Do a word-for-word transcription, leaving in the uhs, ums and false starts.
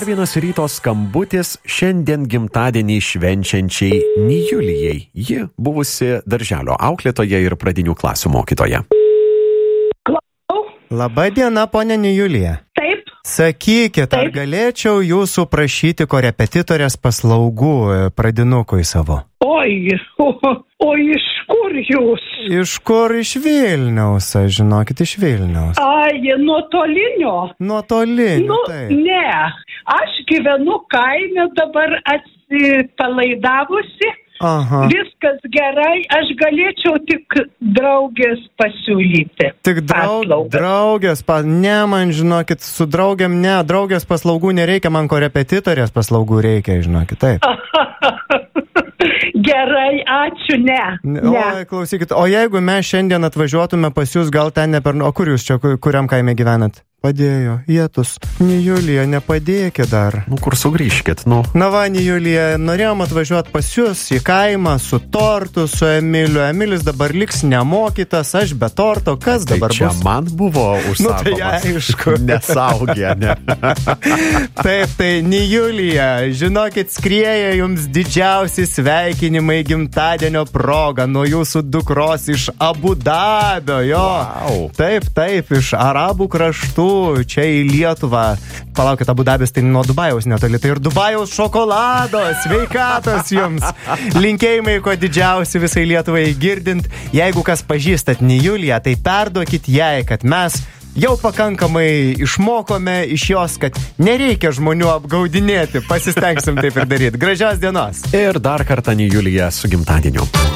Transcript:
Dar vienas ryto skambutis šiandien gimtadienį švenčiančiai Nijulijai. Ji buvusi darželio auklėtoja ir pradinių klasių mokytoja. Labą dieną, ponė Nijulija. Taip. Sakykit, ar Taip. galėčiau jūsų prašyti korepetitorės paslaugų pradinukui savo? Oi, o, o iš kur jūs? Iš kur? Iš Vilniaus, aš žinokit, iš Vilniaus. Ai, nuotolinio? Nuotolinio, Nu, taip. ne, aš gyvenu kaime, dabar atsipalaidavusi. Aha. Viskas gerai, aš galėčiau tik draugės pasiūlyti. Tik draug, paslaugą. draugės, pa, ne, man žinokit, su draugiam ne, draugės paslaugų nereikia, man korepetitorės paslaugų reikia, žinokit, taip. Gerai, ačiū, ne. Ne. ne. Oi, klausykit, o jeigu mes šiandien atvažiuotume pas jūs, gal ten ne per... O kur jūs čia, ku- kuriam kaime gyvenat? Padėjo, Jėtus. Nijulija, nepadėkit dar. Nu, kur sugrįžkit, nu. Na va, Nijulija, norėjom atvažiuoti pas jūs į kaimą su tortu, su Emiliu. Emilis dabar liks nemokytas, aš be torto. Kas Tai dabar čia bus? man buvo užsakomas. Nu, tai aišku. Nesaugė, ne. Taip, tai Nijulija, žinokit, skrieja jums didžiausi sveikinimai gimtadienio proga nuo jūsų dukros iš Abu Dabio, jo. Wow. Taip, taip, iš Arabų kraštų, čia į Lietuvą. Palaukit, Abu Dabis tai nuo Dubajaus netoli, tai ir Dubajaus šokolado, sveikatos jums. Linkėjimai kuo didžiausi visai Lietuvai girdint. Jeigu kas pažįstat Nijuliją, tai perduokit jai, kad mes jau pakankamai išmokome iš jos, kad nereikia žmonių apgaudinėti. Pasistengsim taip ir daryti. Gražios dienos. Ir dar kartą Nijulija su gimtadieniu.